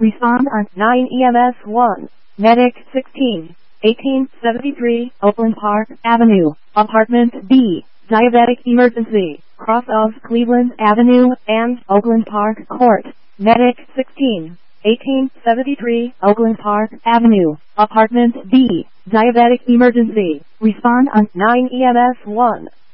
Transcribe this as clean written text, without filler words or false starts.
Respond on 9 EMS 1. Medic 16, 1873, Oakland Park Avenue, Apartment B. Diabetic emergency, cross of Cleveland Avenue and Oakland Park Court. Medic 16, 1873, Oakland Park Avenue, Apartment B. Diabetic emergency. Respond on 9 EMS 1.